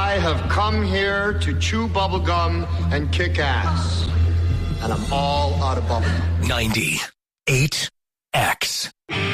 I have come here to chew bubblegum and kick ass. And I'm all out of bubblegum. 98X.